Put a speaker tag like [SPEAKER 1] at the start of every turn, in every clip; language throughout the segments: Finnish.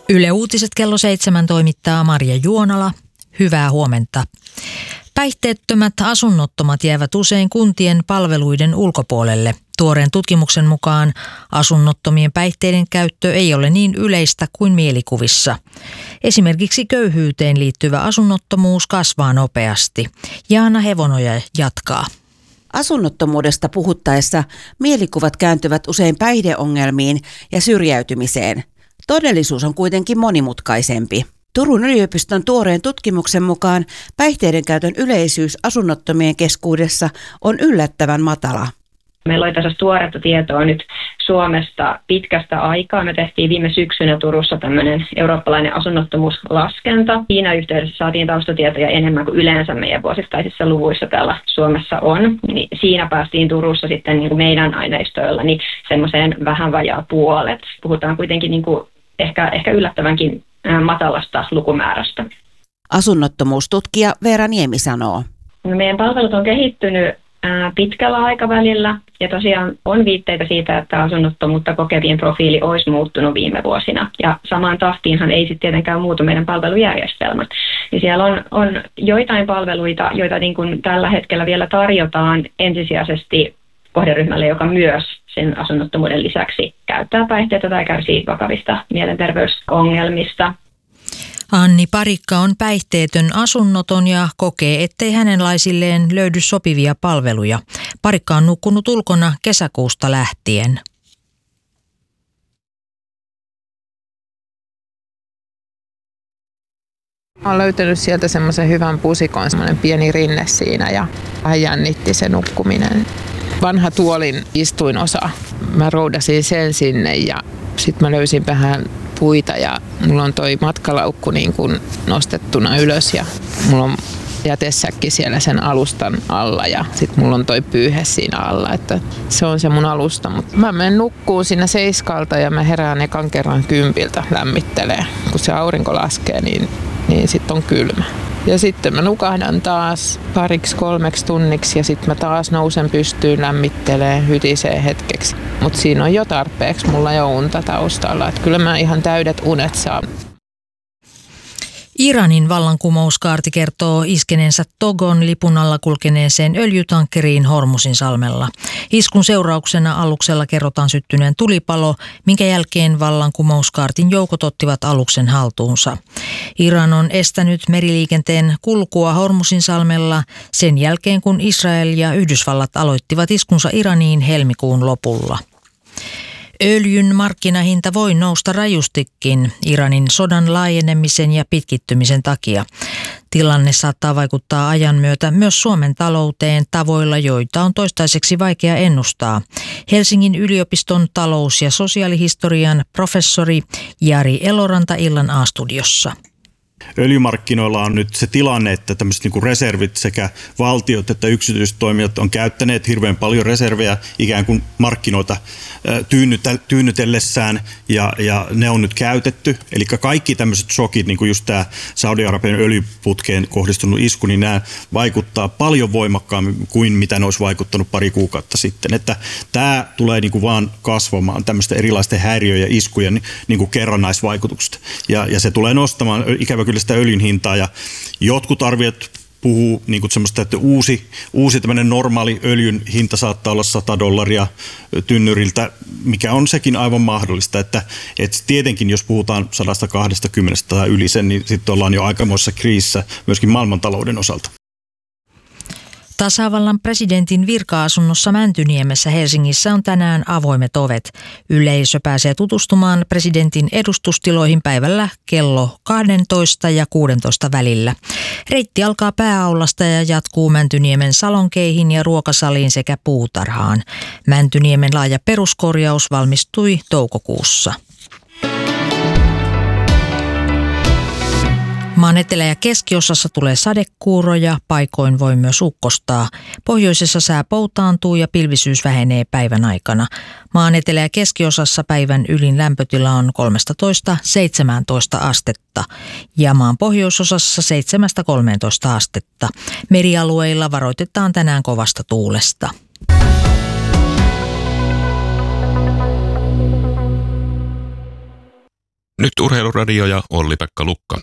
[SPEAKER 1] Yle Uutiset kello 7 toimittaa Marja Juonala. Hyvää huomenta. Päihteettömät asunnottomat jäävät usein kuntien palveluiden ulkopuolelle. Tuoreen tutkimuksen mukaan asunnottomien päihteiden käyttö ei ole niin yleistä kuin mielikuvissa. Esimerkiksi köyhyyteen liittyvä asunnottomuus kasvaa nopeasti. Jaana Hevonoja jatkaa.
[SPEAKER 2] Asunnottomuudesta puhuttaessa mielikuvat kääntyvät usein päihdeongelmiin ja syrjäytymiseen. Todellisuus on kuitenkin monimutkaisempi. Turun yliopiston tuoreen tutkimuksen mukaan päihteiden käytön yleisyys asunnottomien keskuudessa on yllättävän matala.
[SPEAKER 3] Meillä oli tässä tuoretta tietoa nyt Suomesta pitkästä aikaa. Me tehtiin viime syksynä Turussa tämmöinen eurooppalainen asunnottomuuslaskenta. Siinä yhteydessä saatiin taustatietoja enemmän kuin yleensä meidän vuosittaisissa luvuissa täällä Suomessa on. Niin siinä päästiin Turussa sitten niin kuin meidän aineistoilla niin semmoiseen vähän vajaa puolet. Puhutaan kuitenkin niin kuin ehkä yllättävänkin matalasta lukumäärästä.
[SPEAKER 2] Asunnottomuustutkija Veera Niemi sanoo.
[SPEAKER 3] Meidän palvelut on kehittynyt pitkällä aikavälillä ja tosiaan on viitteitä siitä, että asunnottomuutta kokevien profiili olisi muuttunut viime vuosina. Ja samaan tahtiinhan ei sitten tietenkään muutu meidän palvelujärjestelmät. Ja siellä on joitain palveluita, joita niin kuin tällä hetkellä vielä tarjotaan ensisijaisesti kohderyhmälle, joka myös sen asunnottomuuden lisäksi käyttää päihteitä tai kärsii vakavista mielenterveysongelmista.
[SPEAKER 1] Anni Parikka on päihteetön asunnoton ja kokee, ettei hänenlaisilleen löydy sopivia palveluja. Parikka on nukkunut ulkona kesäkuusta lähtien.
[SPEAKER 4] Olen löytänyt sieltä semmoisen hyvän pusikon, semmoinen pieni rinne siinä ja vähän jännitti se nukkuminen. Vanha tuolin istuinosa. Mä roudasin sen sinne ja sitten mä löysin vähän puita ja mulla on toi matkalaukku niin kuin nostettuna ylös ja mulla on jätesäkki siellä sen alustan alla ja sitten mulla on toi pyyhe siinä alla, että se on se mun alusta. Mutta mä menen nukkuun siinä 7 ja mä herään ekan kerran 10 lämmittelee. Kun se aurinko laskee, niin sitten on kylmä. Ja sitten mä nukahdan taas 2-3 tunniksi ja sitten mä taas nousen pystyyn, lämmittelee, hytisee hetkeksi. Mutta siinä on jo tarpeeksi mulla jo unta taustalla, että kyllä mä ihan täydet unet saan.
[SPEAKER 1] Iranin vallankumouskaarti kertoo iskeneensä Togon lipun alla kulkeneeseen öljytankkeriin Hormuzinsalmella. Iskun seurauksena aluksella kerrotaan syttyneen tulipalo, minkä jälkeen vallankumouskaartin joukot ottivat aluksen haltuunsa. Iran on estänyt meriliikenteen kulkua Hormuzinsalmella sen jälkeen, kun Israel ja Yhdysvallat aloittivat iskunsa Iraniin helmikuun lopulla. Öljyn markkinahinta voi nousta rajustikin Iranin sodan laajenemisen ja pitkittymisen takia. Tilanne saattaa vaikuttaa ajan myötä myös Suomen talouteen tavoilla, joita on toistaiseksi vaikea ennustaa. Helsingin yliopiston talous- ja sosiaalihistorian professori Jari Eloranta illan A-studiossa.
[SPEAKER 5] Öljymarkkinoilla on nyt se tilanne, että tämmöiset niin kuin reservit sekä valtiot että yksityiset toimijat on käyttäneet hirveän paljon reservejä ikään kuin markkinoita tyynnytellessään ja ne on nyt käytetty. Eli kaikki tämmöiset shokit, niin kuin just tämä Saudi-Arabian öljyputkeen kohdistunut isku, niin nämä vaikuttaa paljon voimakkaammin kuin mitä ne olisi vaikuttanut pari kuukautta sitten. Että tämä tulee niin kuin vaan kasvamaan tämmöisten erilaisten häiriöjen ja iskujen niin kuin kerrannaisvaikutukset. Ja se tulee nostamaan ikävä kyllä sitä öljyn hintaa ja jotkut arviot puhuu niin kuin semmoista, että uusi tämmöinen normaali öljyn hinta saattaa olla $100 tynnyriltä, mikä on sekin aivan mahdollista, että tietenkin jos puhutaan 120 tai yli sen, niin sitten ollaan jo aikamoisessa kriisissä myöskin maailmantalouden osalta.
[SPEAKER 1] Tasavallan presidentin virka-asunnossa Mäntyniemessä Helsingissä on tänään avoimet ovet. Yleisö pääsee tutustumaan presidentin edustustiloihin päivällä kello 12 ja 16 välillä. Reitti alkaa pääaulasta ja jatkuu Mäntyniemen salonkeihin ja ruokasaliin sekä puutarhaan. Mäntyniemen laaja peruskorjaus valmistui toukokuussa. Maan etelä- ja keskiosassa tulee sadekuuroja, paikoin voi myös ukkostaa. Pohjoisessa sää poutaantuu ja pilvisyys vähenee päivän aikana. Maan etelä- ja keskiosassa päivän ylin lämpötila on 13-17 astetta ja maan pohjoisosassa 7-13 astetta. Merialueilla varoitetaan tänään kovasta tuulesta.
[SPEAKER 6] Nyt Urheiluradio ja Olli-Pekka Lukka.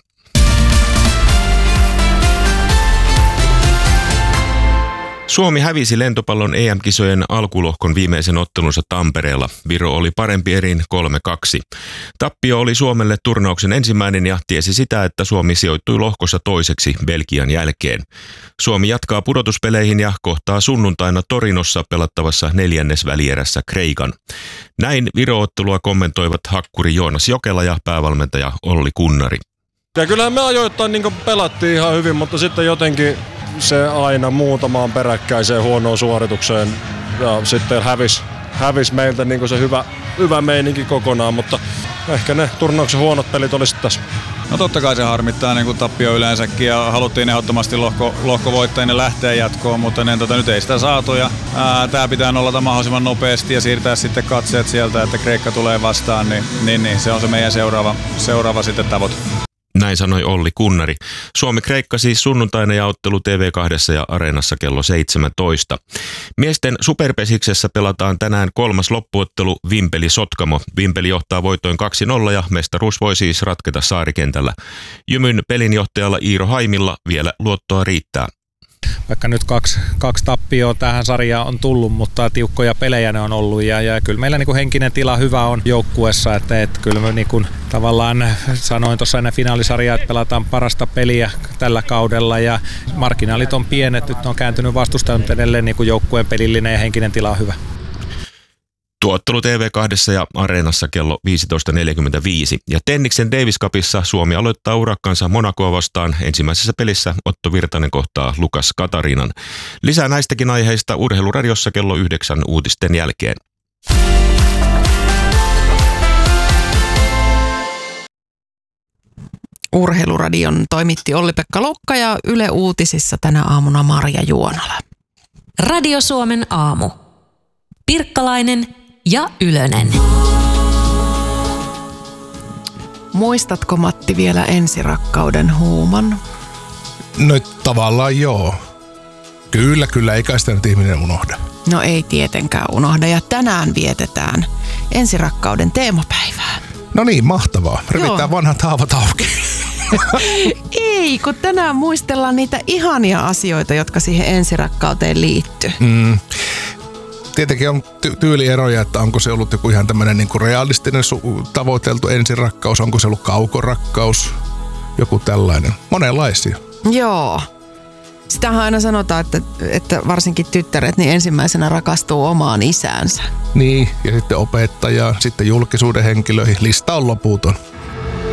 [SPEAKER 6] Suomi hävisi lentopallon EM-kisojen alkulohkon viimeisen ottelunsa Tampereella. Viro oli parempi erin 3-2. Tappio oli Suomelle turnauksen ensimmäinen ja tiesi sitä, että Suomi sijoittui lohkossa toiseksi Belgian jälkeen. Suomi jatkaa pudotuspeleihin ja kohtaa sunnuntaina Torinossa pelattavassa neljännesvälierässä Kreikan. Näin Viro-ottelua kommentoivat hakkuri Joonas Jokela ja päävalmentaja Olli Kunnari.
[SPEAKER 7] Ja kyllähän me ajoittain niin pelattiin ihan hyvin, mutta sitten jotenkin se aina muutamaan peräkkäiseen huonoon suoritukseen ja sitten hävisi meiltä niin se hyvä meininki kokonaan, mutta ehkä ne turnauksen huonot pelit olisi tässä.
[SPEAKER 8] No totta kai se harmittaa niin kuin tappio yleensäkin ja haluttiin ehdottomasti lohkovoittajien lähteä jatkoon, mutta nyt ei sitä saatu ja tää pitää nollata mahdollisimman nopeasti ja siirtää sitten katseet sieltä, että Kreikka tulee vastaan, niin se on se meidän seuraava sitten tavoite.
[SPEAKER 6] Näin sanoi Olli Kunnari. Suomi-Kreikka siis sunnuntaina ja ottelu TV2 ja Areenassa kello 17. Miesten superpesiksessä pelataan tänään 3. loppuottelu Vimpeli-Sotkamo. Vimpeli johtaa voitoin 2-0 ja mestaruus voi siis ratketa Saarikentällä. Jymyn pelinjohtajalla Iiro Haimilla vielä luottoa riittää.
[SPEAKER 9] Vaikka nyt kaksi tappioa tähän sarjaan on tullut, mutta tiukkoja pelejä ne on ollut ja kyllä meillä niin kuin henkinen tila hyvä on joukkueessa, että kyllä me niin kuin tavallaan sanoin tuossa ennen finaalisarjaa, että pelataan parasta peliä tällä kaudella ja marginaalit on pienet, nyt ne on kääntynyt vastustajan, mutta edelleen niin kuin joukkueen pelillinen ja henkinen tila on hyvä.
[SPEAKER 6] Tuottelu TV2 ja Areenassa kello 15.45. Ja Tenniksen Davis Cupissa Suomi aloittaa urakkansa Monacoa vastaan. Ensimmäisessä pelissä Otto Virtanen kohtaa Lukas Katarinan. Lisää näistäkin aiheista Urheiluradiossa kello 9 uutisten jälkeen.
[SPEAKER 10] Urheiluradion toimitti Olli-Pekka Lukka ja Yle Uutisissa tänä aamuna Marja Juonala.
[SPEAKER 11] Radio Suomen aamu. Pirkkalainen ja Ylönen.
[SPEAKER 10] Muistatko Matti vielä ensirakkauden huuman?
[SPEAKER 12] No tavallaan joo. Kyllä, eikä sitä nyt ihminen unohda.
[SPEAKER 10] No ei tietenkään unohda ja tänään vietetään ensirakkauden teemapäivää.
[SPEAKER 12] No niin, mahtavaa. Revitään vanhat haavat auki.
[SPEAKER 10] Ei, kun tänään muistellaan niitä ihania asioita, jotka siihen ensirakkauteen liittyy.
[SPEAKER 12] Tietenkin on tyylieroja, että onko se ollut joku ihan tämmöinen niin kuin realistinen tavoiteltu ensirakkaus, onko se ollut kaukorakkaus, joku tällainen. Monenlaisia.
[SPEAKER 10] Joo. Sitähän aina sanotaan, että varsinkin tyttäret niin ensimmäisenä rakastuu omaan isäänsä.
[SPEAKER 12] Niin, ja sitten opettajaan, sitten julkisuuden henkilöihin. Lista on loputon.